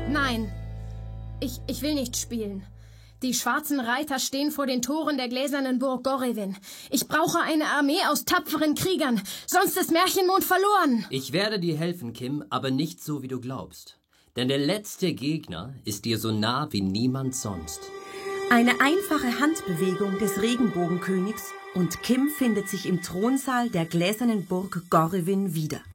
Nein, ich will nicht spielen. Die schwarzen Reiter stehen vor den Toren der gläsernen Burg Gorrevin. Ich brauche eine Armee aus tapferen Kriegern, sonst ist Märchenmond verloren. Ich werde dir helfen, Kim, aber nicht so, wie du glaubst. Denn der letzte Gegner ist dir so nah wie niemand sonst. Eine einfache Handbewegung des Regenbogenkönigs und Kim findet sich im Thronsaal der gläsernen Burg Gorrevin wieder.